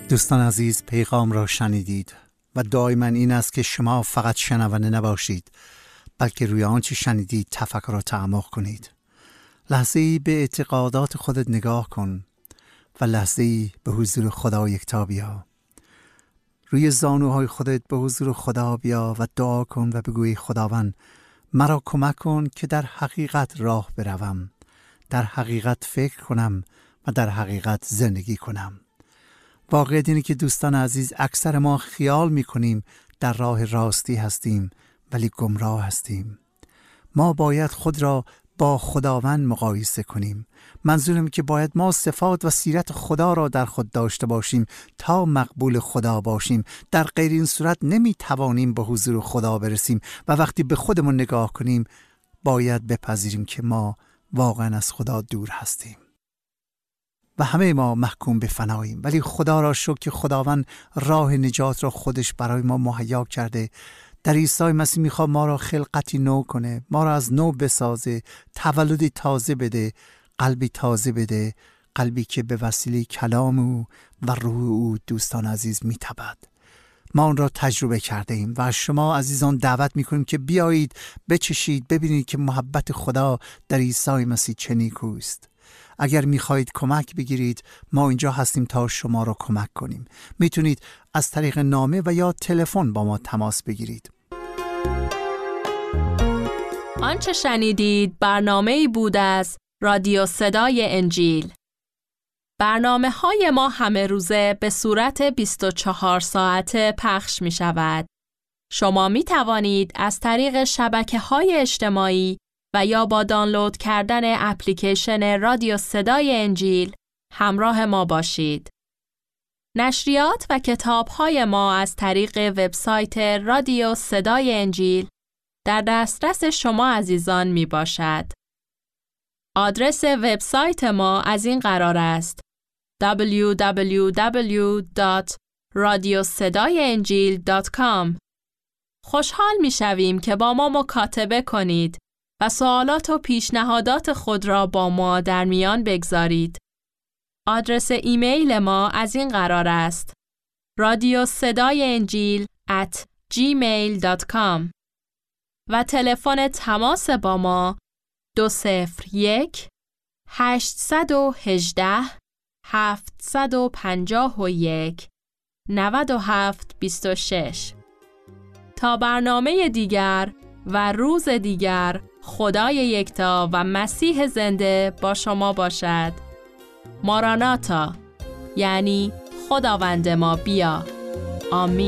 دوستان عزیز، پیغام را شنیدید و دعای من این است که شما فقط شنونده نباشید، بلکه روی آنچه شنیدید تفکر و تعمق کنید. لحظه‌ای به اعتقادات خودت نگاه کن و لحظه‌ای به حضور خدا یکتا بیا. روی زانوهای خودت به حضور خدا بیا و دعا کن و بگوی خداوند مرا کمک کن که در حقیقت راه بروم، در حقیقت فکر کنم و در حقیقت زندگی کنم. واقعیت اینه که دوستان عزیز، اکثر ما خیال میکنیم در راه راستی هستیم ولی گمراه هستیم. ما باید خود را با خداوند مقایسه کنیم. منظورم که باید ما صفات و سیرت خدا را در خود داشته باشیم تا مقبول خدا باشیم. در غیر این صورت نمیتوانیم به حضور خدا برسیم و وقتی به خودمون نگاه کنیم باید بپذیریم که ما واقعا از خدا دور هستیم و همه ما محکوم به فناییم. ولی خدا را شکر که خداوند راه نجات را خودش برای ما مهیا کرده. در عیسی مسیح میخواد ما را خلقتی نو کنه، ما را از نو بسازه، تولدی تازه بده، قلبی تازه بده، قلبی که به وسیله کلام او و روح او دوستان عزیز میتبد. ما اون را تجربه کرده ایم و شما عزیزان دعوت میکنیم که بیایید بچشید، ببینید که محبت خدا در عیسی مسیح چه نیکوست. اگر میخواهید کمک بگیرید، ما اینجا هستیم تا شما را کمک کنیم. میتونید از طریق نامه و یا تلفن با ما تماس بگیرید. آنچه شنیدید برنامه‌ای بود از رادیو صدای انجیل. برنامه‌های ما همه روزه به صورت 24 ساعته پخش می شود. شما می توانید از طریق شبکه‌های اجتماعی و یا با دانلود کردن اپلیکیشن رادیو صدای انجیل همراه ما باشید. نشریات و کتاب‌های ما از طریق وبسایت رادیو صدای انجیل در دسترس شما عزیزان می باشد. آدرس وبسایت ما از این قرار است: www.radiosedaienjil.com. خوشحال می شویم که با ما مکاتبه کنید و سوالات و پیشنهادات خود را با ما در میان بگذارید. آدرس ایمیل ما از این قرار است: radiosedaienjil@gmail.com و تلفن تماس با ما 201 818 751 9726. تا برنامه دیگر و روز دیگر، خدای یکتا و مسیح زنده با شما باشد. ماراناتا، یعنی خداوند ما بیا. آمین.